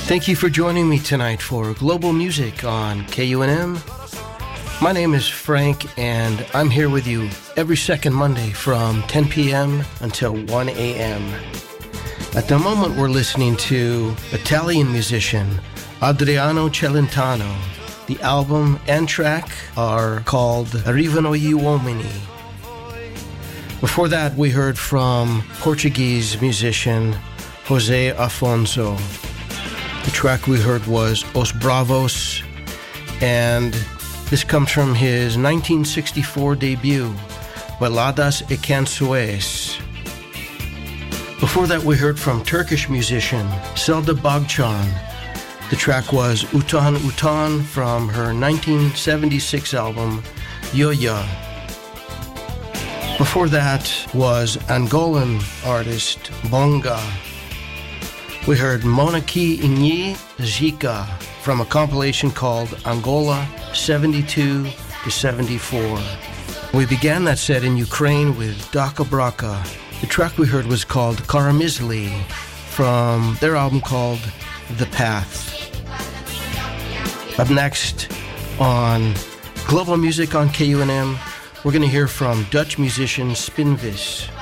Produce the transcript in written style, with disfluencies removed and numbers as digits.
Thank you for joining me tonight for Global Music on KUNM. My name is Frank, and I'm here with you every second Monday from 10 p.m. until 1 a.m. At the moment, we're listening to Italian musician Adriano Celentano. The album and track are called Arrivano gli uomini. Before that, we heard from Portuguese musician José Afonso. The track we heard was Os Bravos, and this comes from his 1964 debut, Baladas e Canções. Before that, we heard from Turkish musician Selda Bağcan. The track was Utan Utan from her 1976 album, Yoya. Before that was Angolan artist Bonga. We heard Monaki Inyi Zika from a compilation called Angola 72 to 74. We began that set in Ukraine with Daka Braka. The track we heard was called Karamizli from their album called The Path. Up next on Global Music on KUNM, we're going to hear from Dutch musician Spinvis.